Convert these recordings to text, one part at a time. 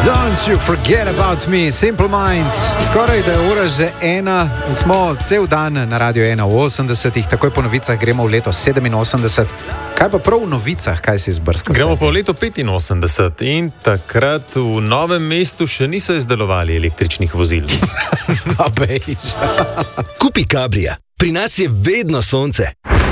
Don't you forget about me, Simple Minds. Skoraj da je ura že ena, smo cel dan na Radio 1 v 80-ih, takoj po novicah gremo v leto 87. Kaj pa prav v novicah, kaj si izbrskal? Gremo pa v leto 85 in takrat v Novem mestu še niso izdelovali električnih vozil. Kupi Cabrija, pri nas je vedno sonce.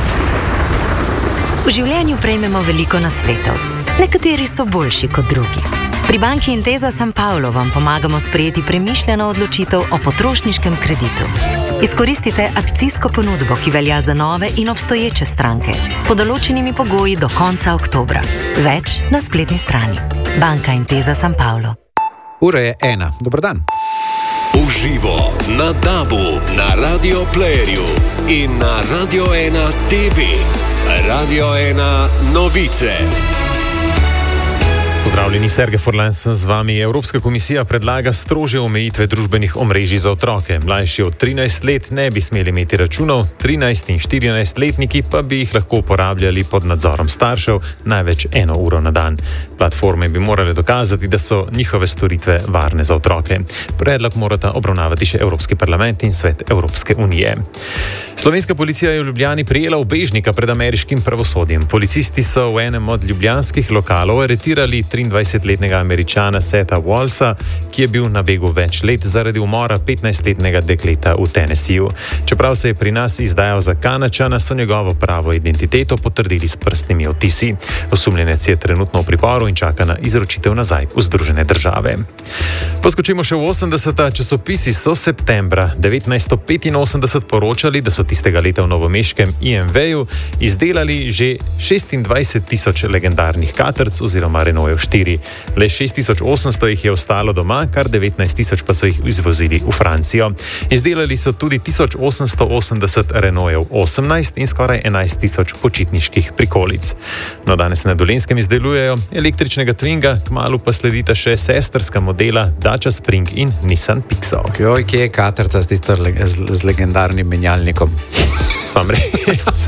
V življenju prejmemo veliko nasvetov, nekateri so boljši kot drugi. Pri banki Intesa San Paolo vam pomagamo sprejeti premišljeno odločitev o potrošniškem kreditu. Izkoristite akcijsko ponudbo, ki velja za nove in obstoječe stranke, pod določenimi pogoji do konca oktobra. Več na spletni strani. Banka Intesa San Paolo. Ura je 1. Dobar dan. Uživo na DAB-u, na Radio Playerju in na Radio 1 TV. Radio 1 novice. Pozdravljeni, Sergej Forlan sem z vami. Evropska komisija predlaga strožje omejitve družbenih omrežij za otroke. Mlajši od 13 let ne bi smeli imeti računov, 13 in 14 letniki pa bi jih lahko uporabljali pod nadzorom staršev največ 1 uro na dan. Platforme bi morale dokazati, da so njihove storitve varne za otroke. Predlog morata obravnavati še Evropski parlament in Svet Evropske unije. Slovenska policija je v Ljubljani prijela ubežnika pred ameriškim pravosodjem. Policisti so v enem od ljubljanskih lokalov aretirali 23-letnega Američana Setha Wallsa, ki je bil na begu več let zaradi umora 15-letnega dekleta v Tennesseeju. Čeprav se je pri nas izdajal za Kanačana, so njegovo pravo identiteto potrdili s prstnimi odtisi. Osumljenec je trenutno v priporu in čaka na izročitev nazaj v Združene države. Poskočimo še v 80. Časopisi so septembra 1985 poročali, da so tistega leta v novomeškem IMV-ju izdelali že 26,000 legendarnih katrc oziroma Renaultov 4. Le 6,800 jih je ostalo doma, kar 19,000 pa so jih izvozili v Francijo. Izdelali so tudi 1880 Renaultov 18 in skoraj 11,000 počitniških prikolic. No, danes na Dolenjskem izdelujejo električnega Twinga, kmalu pa sledita še sestrska modela Dacia Spring in Nissan Pixel. Joj, kje je katrca z legendarnim menjalnikom? Sam res.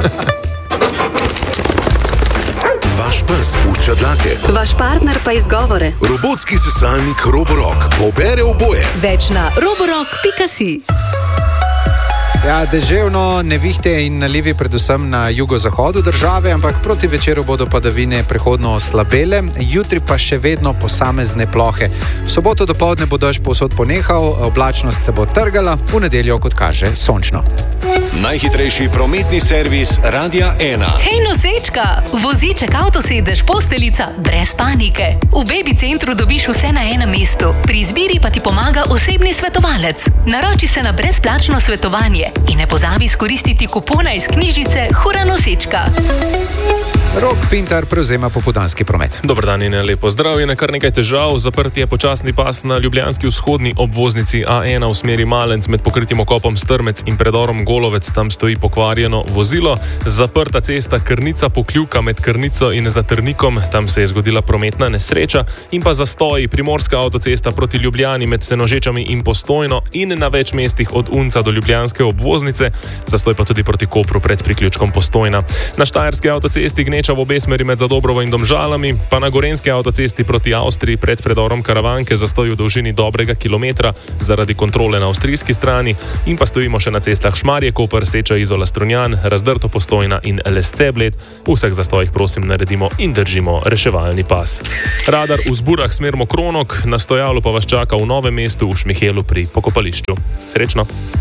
Vaš pes pušča dlake. Vaš partner pa izgovore. Robotski sesalnik Roborock pobere oboje. Več na roborock.si. Ja, deževno, nevihte in nalivi predvsem na jugozahodu države, ampak proti večeru bodo padavine prehodno oslabele, jutri pa še vedno posamezne plohe. V soboto dopoldne bo dež povsod ponehal, oblačnost se bo trgala, v nedeljo, kot kaže, sončno. Najhitrejši prometni servis Radia 1. Hej, nosečka! Voziček, avtosedež, posteljica, brez panike. V Baby centru dobiš vse na enem mestu. Pri izbiri pa ti pomaga osebni svetovalec. Naroči se na brezplačno svetovanje in ne pozabi izkoristiti kupona iz knjižice Hura nosečka. Rok Pintar prevzema popoldanski promet. Dobar dan in lepo zdrav. Je na kar nekaj težav. Zaprt je počasni pas na ljubljanski vzhodni obvoznici A1 v smeri Malenc med pokritim okopom Strmec in predorom Golovec. Tam stoji pokvarjeno vozilo. Zaprta cesta Krnica-Pokljuka med Krnico in Zatrnikom. Tam se je zgodila prometna nesreča. In pa zastoji primorska avtocesta proti Ljubljani med Senožečami in Postojno in na več mestih od Unca do ljubljanske obvoznice. Zastoj pa tudi proti Kopru pred priključkom Postojna. Na štajerski avtocesti gneča v obe smeri med Zadobrovo in Domžalami, pa na gorenjski avtocesti proti Avstriji pred predorom Karavanke zastoj v dolžini dobrega kilometra zaradi kontrole na avstrijski strani in pa stojimo še na cestah Šmarje-Koper, Seča-Izola-Strunjan, Razdrto Postojna in Lesce-Bled. V vseh zastojih prosim naredimo in držimo reševalni pas. Radar v Zburah smer Mokronok, na stojalu pa vas čaka v Novem mestu v Šmihelu pri pokopališču. Srečno!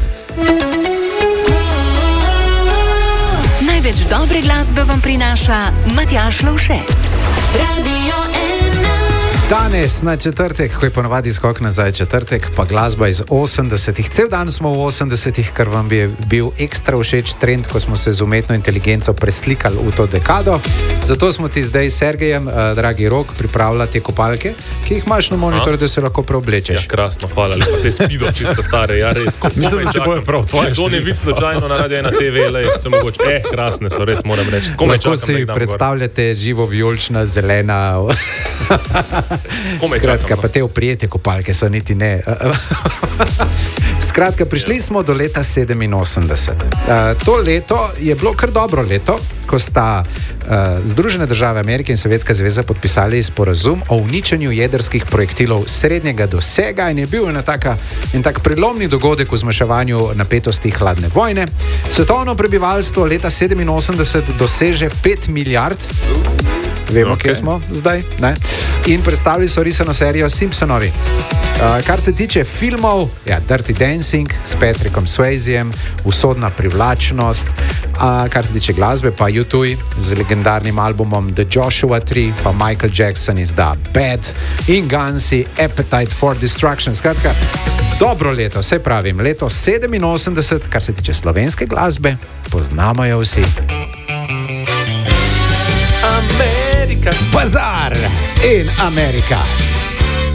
Največ dobre glasbe vam prinaša Matjaž Lovše. Radio 1. Danes na četrtek, ko je ponovadi skok nazaj četrtek, pa glasba iz 80-ih. Cel dan smo v 80-ih, ker vam je bil ekstra všeč trend, ko smo se z umetno inteligenco preslikali v to dekado. Zato smo ti zdaj s Sergejem, dragi Rok, pripravljali te kopalke, ki jih imaš na monitorju, da se lahko preoblečeš. Ja, krasno, hvala lepa. Te spido, čisto stare, ja res. Mislim, da ti bojo prav tvoje. To ne vid slučajno na Radio 1 TV, lej, se mogoče. Krasne so, res moram reči. Lahko si predstavljate živo vijolična, zelena. Skratka, pa te oprijete kopalke so niti ne. Skratka, prišli smo do leta 87. To leto je bilo kar dobro leto, ko sta Združene države Amerike in Sovjetska zveza podpisali sporazum o uničenju jedrskih projektilov srednjega dosega in je bil en tak prelomni dogodek v zmanjševanju napetosti hladne vojne. Svetovno prebivalstvo leta 87 doseže 5 milijard. Vemo, kje smo zdaj. Ne? In predstavili so risano serijo Simpsonovi. Kar se tiče filmov, Dirty Dancing s Patrickom Swayzem, Usodna privlačnost, kar se tiče glasbe, pa U2 z legendarnim albumom The Joshua Tree, pa Michael Jackson izda Bad in Gunsi Appetite for Destruction. Skratka, dobro leto, vse pravim, leto 87, kar se tiče slovenske glasbe, poznamo jo vsi. Amerika. Bazar in Amerika.